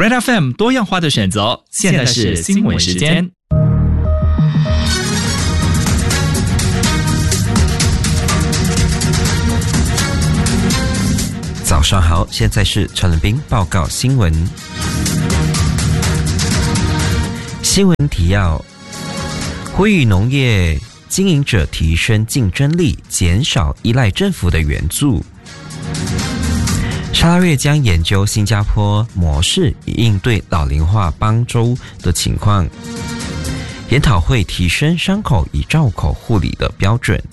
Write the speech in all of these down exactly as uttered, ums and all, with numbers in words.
Red F M 多样化的选择，现在是新闻时间。 早上好，现在是陈仁斌报告新闻。新闻提要：呼吁农业经营者提升竞争力，减少依赖政府的援助。沙拉越将研究新加坡模式，以应对老龄化邦州的情况。研讨会提升伤口与照口护理的标准。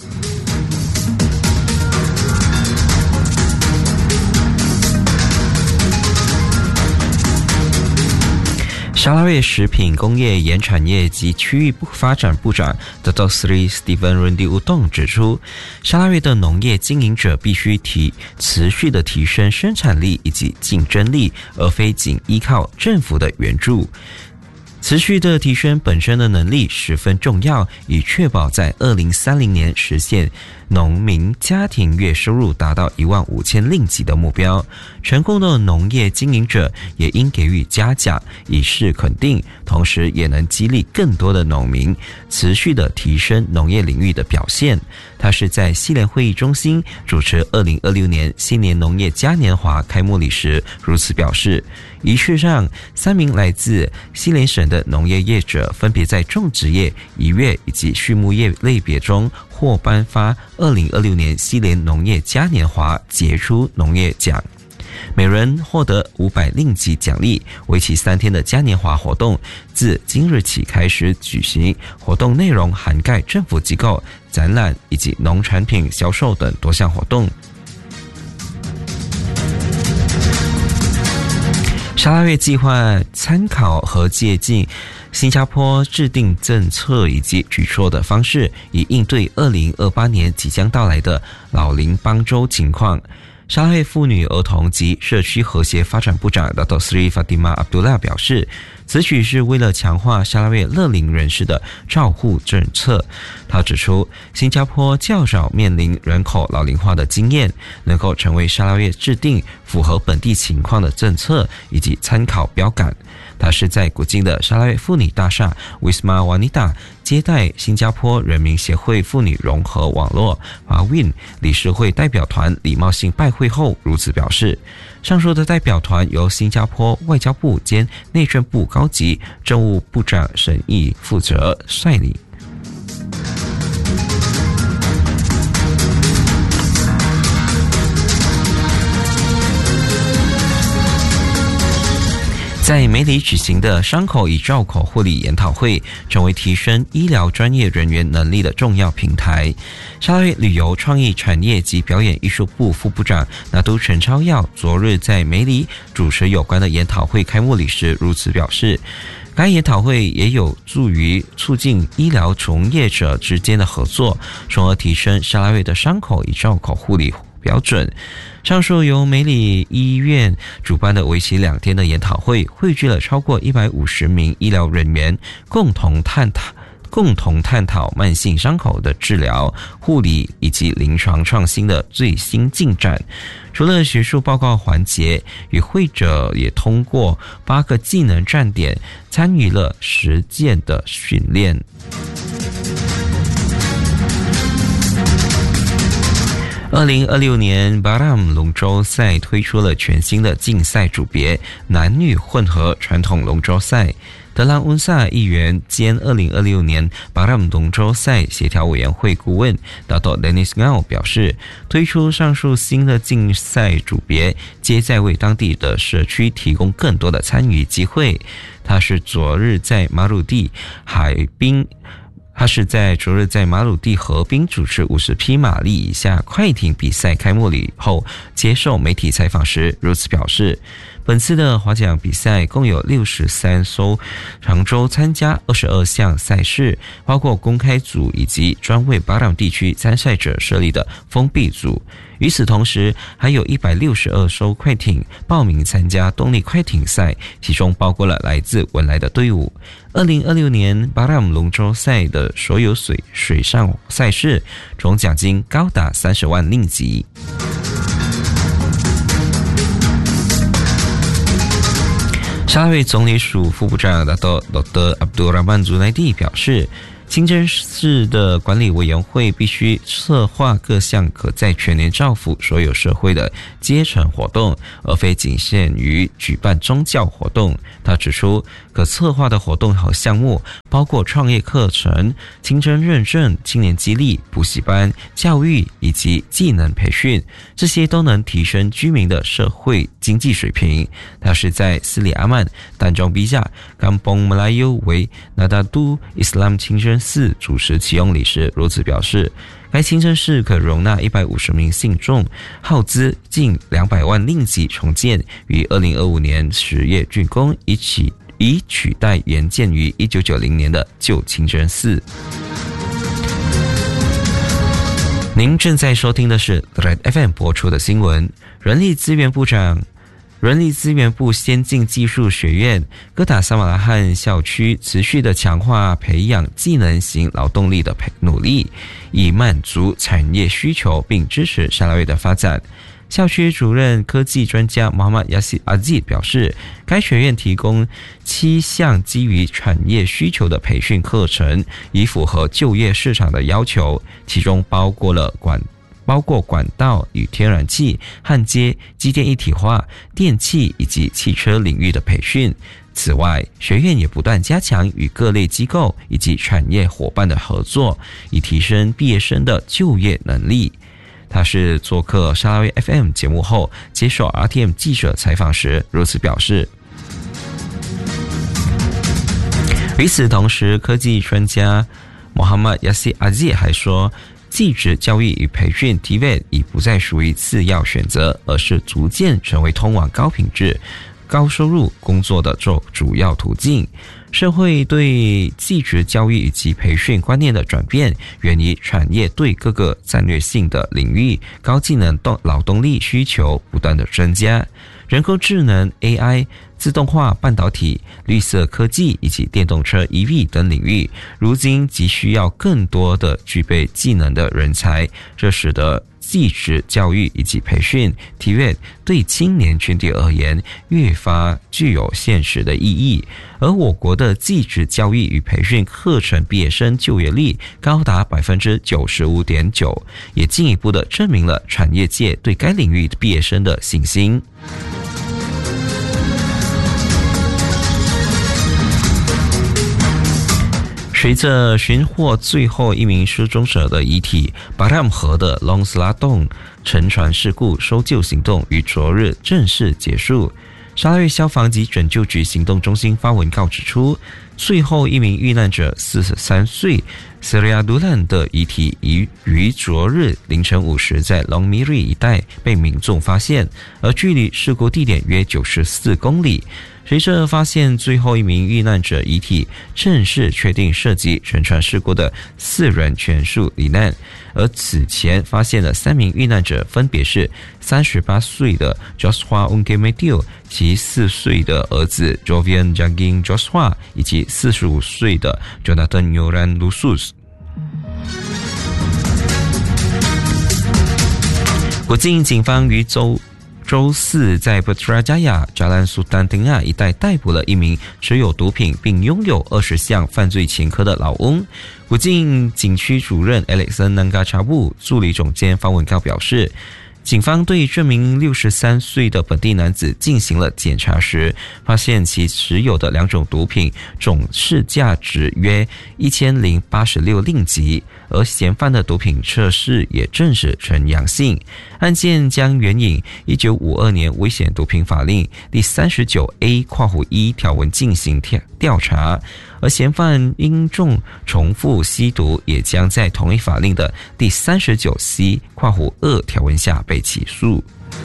沙拉越食品工业盐产业及区域发展部长 Dato Seri Steven Rundi Udong 指出，沙拉越的农业经营者必须提持续的提升生产力以及竞争力，而非仅依靠政府的援助。持续的提升本身的能力十分重要，以确保在二零三零年实现农民家庭月收入达到一万五千令吉的目标。成功的农业经营者也应给予嘉奖，以示肯定，同时也能激励更多的农民持续的提升农业领域的表现。他是在西联会议中心主持二零二六年新年农业嘉年华开幕礼时如此表示。仪式上，三名来自西联省的农业业者分别在种植业、渔业以及畜牧业类别中获颁发二零二六年西联农业嘉年华杰出农业奖，每人获得五百令吉奖励。为期三天的嘉年华活动自今日起开始举行，活动内容涵盖政府机构、展览以及农产品销售等多项活动。沙拉越计划参考和借鉴新加坡制定政策以及举措的方式，以应对二零二八年即将到来的老龄邦州情况。沙拉越妇女、儿童及社区和谐发展部长 Dato Seri Fatimah Abdullah 表示，此举是为了强化沙拉越乐龄人士的照护政策。他指出，新加坡较少面临人口老龄化的经验，能够成为沙拉越制定符合本地情况的政策以及参考标杆。他是在古晋的沙拉越妇女大厦 Wisma Wanita 接待新加坡人民协会妇女融合网络 A W I N 理事会代表团礼貌性拜会后如此表示。上述的代表团由新加坡外交部兼内政部高级政务部长沈毅负责率领。在梅里举行的伤口与照口护理研讨会，成为提升医疗专业人员能力的重要平台。沙拉越旅游创意产业及表演艺术部副部长拿督陈超耀昨日在梅里主持有关的研讨会开幕礼时如此表示。该研讨会也有助于促进医疗从业者之间的合作，从而提升沙拉越的伤口与照口护理标准。上述由梅里医院主办的为期两天的研讨会，汇聚了超过一百五十名医疗人员，共同探讨共同探讨慢性伤口的治疗、护理以及临床创新的最新进展。除了学术报告环节，与会者也通过八个技能站点参与了实践的训练。二零二六年 Baram 龙舟赛推出了全新的竞赛组别，男女混合传统龙舟赛。德兰温萨议员兼二零二六年 Baram 龙舟赛协调委员会顾问 Dato Dennis Ngau 表示，推出上述新的竞赛组别，皆在为当地的社区提供更多的参与机会。他是昨日在马鲁地海滨他是在昨日在马鲁地河滨主持五十匹马力以下快艇比赛开幕礼后接受媒体采访时如此表示。本次的划桨比赛共有六十三艘长舟参加二十二项赛事，包括公开组以及专为巴朗地区参赛者设立的封闭组。与此同时，还有一百六十二艘快艇报名参加动力快艇赛，其中包括了来自文莱的队伍。二零二六年巴朗龙舟赛的所有水水上赛事总奖金高达三十万令吉。 沙拉越总理署副部长达多罗德阿卜杜拉曼祖奈蒂表示，清真寺的管理委员会必须策划各项可在全年造福所有社会的阶层活动，而非仅限于举办宗教活动。他指出，可策划的活动和项目包括创业课程、清真认证、青年激励、补习班、教育以及技能培训，这些都能提升居民的社会经济水平。他是在斯里阿曼丹中比亚甘邦马拉尤为纳达都伊斯兰清真寺主持启用礼时如此表示。该清真寺可容纳一百五十名信众，耗资近两百万令吉重建，于二零二五年十月竣工，以起以取代原建于一九九零年的旧清真寺。您正在收听的是 Red F M 播出的新闻。人力资源部长人力资源部先进技术学院哥打萨马拉罕校区持续的强化培养技能型劳动力的努力，以满足产业需求并支持沙拉越的发展。校区主任科技专家穆罕默亚西阿兹表示，该学院提供七项基于产业需求的培训课程，以符合就业市场的要求，其中包括了管包括管道与天然气、焊接、机电一体化、电气以及汽车领域的培训。此外，学院也不断加强与各类机构以及产业伙伴的合作，以提升毕业生的就业能力。他是做客沙拉越 F M 节目后接受 R T M 记者采访时如此表示。与此同时，科技专家穆罕默亚西阿兹还说，技职教育与培训 T V E T 已不再属于次要选择，而是逐渐成为通往高品质、高收入工作的主要途径。社会对技职教育以及培训观念的转变，源于产业对各个战略性的领域高技能劳动力需求不断的增加。人工智能 A I、 自动化半导体、绿色科技以及电动车 E V 等领域，如今急需要更多的具备技能的人才，这使得技职教育以及培训 T V E T 对青年群体而言越发具有现实的意义。而我国的技职教育与培训课程毕业生就业率高达 百分之九十五点九， 也进一步的证明了产业界对该领域毕业生的信心。随着寻获最后一名失踪者的遗体，巴拉姆河的隆斯拉洞沉船事故搜救行动于昨日正式结束。沙拉越消防及拯救局行动中心发文告指出，最后一名遇难者四十三岁斯利亚杜兰的遗体已于昨日凌晨五时在隆米瑞一带被民众发现，而距离事故地点约九十四公里。随着发现最后一名遇难者遗体，正式确定涉及沉船事故的四人全数罹难。而此前发现的三名遇难者分别是三十八岁的 Joshua Ungemedio 其四岁的儿子 Jovian Jagin Joshua 以及四十五岁的 Jonathan Yoran Lusus。国境警方于周周四在 Putrajaya 扎兰苏丹丁亚一带逮捕了一名持有毒品并拥有二十项犯罪前科的老翁。国境警区主任 Alexander Nangachabu 助理总监方文告表示，警方对这名六十三岁的本地男子进行了检查时，发现其持有的两种毒品总市价值约一千零八十六令吉，而嫌犯的毒品测试也证实呈阳性。案件将援引一九五二年危险毒品法令第三十九 A 括弧一条文进行调查，而嫌犯因重重复吸毒，也将在同一法令的第三十九 C 括弧二条文下被起诉。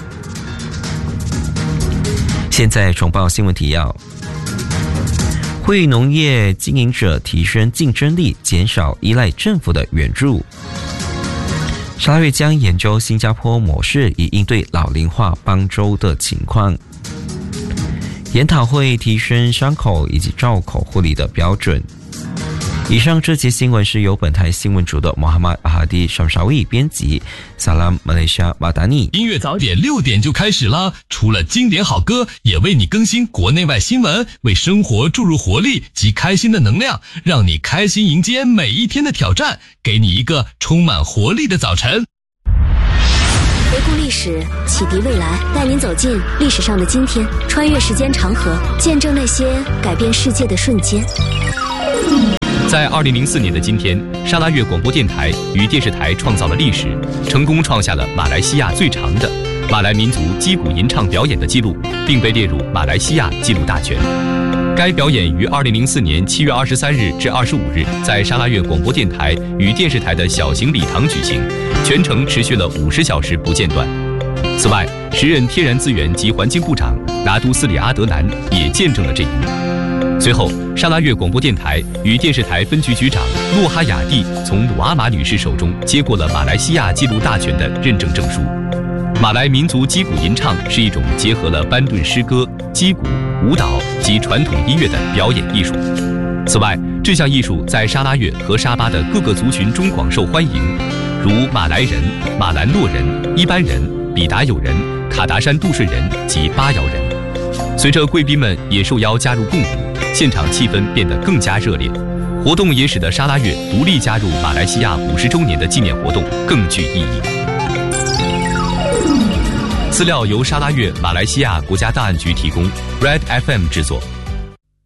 现在重报新闻提要：呼吁农业经营者提升竞争力，减少依赖政府的援助。沙拉越将研究新加坡模式，以应对老龄化邦州的情况。研讨会提升伤口以及造口护理的标准。 以上这节新闻是由本台新闻组的穆罕默阿哈迪尚沙维编辑。萨拉姆马来西亚马达尼。 音乐早点六点就开始啦！除了经典好歌，也为你更新国内外新闻，为生活注入活力及开心的能量，让你开心迎接每一天的挑战，给你一个充满活力的早晨。 回顾历史，启迪未来，带您走进历史上的今天，穿越时间长河，见证那些改变世界的瞬间。 在二零零四年的今天，沙拉越广播电台与电视台创造了历史，成功创下了马来西亚最长的马来民族击鼓吟唱表演的记录，并被列入马来西亚纪录大全。该表演于二零零四年七月二十三日至二十五日在沙拉越广播电台与电视台的小型礼堂举行，全程持续了五十小时不间断。此外，时任天然资源及环境部长拿督斯里阿德南也见证了这一幕。随后，沙拉越广播电台与电视台分局局长洛哈雅蒂从鲁阿玛女士手中接过了马来西亚纪录大全的认证证书。马来民族击鼓吟唱是一种结合了班顿诗歌、击鼓、舞蹈及传统音乐的表演艺术。此外，这项艺术在沙拉越和沙巴的各个族群中广受欢迎，如马来人、马兰洛人、伊班人、比达友人、卡达山杜顺人及巴瑶人。随着贵宾们也受邀加入共舞，现场气氛变得更加热烈。活动也使得沙拉越独立加入马来西亚五十周年的纪念活动更具意义。资料由沙拉越马来西亚国家档案局提供 ，Red F M 制作。